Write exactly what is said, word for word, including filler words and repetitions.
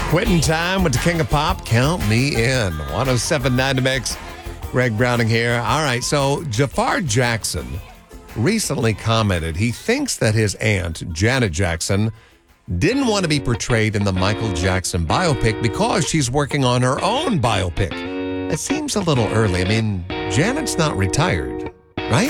Quitting time with the King of Pop. Count me in. one oh seven point nine The Mix. Greg Browning here. All right, so Jafar Jackson recently commented he thinks that his aunt, Janet Jackson, didn't want to be portrayed in the Michael Jackson biopic because she's working on her own biopic. It seems a little early. I mean, Janet's not retired.